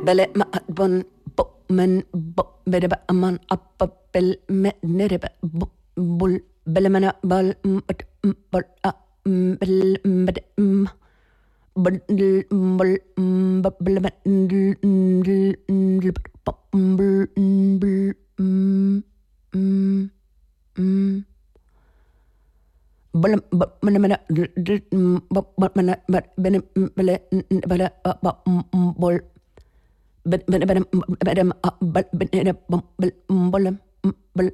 bele ma bon bo men bo bede ba aman appa bel me nere ba bul bele mana bal bol a bel bede bel bol bel bel mana mana mana bele bele bele bol ben ben ben ben ben bel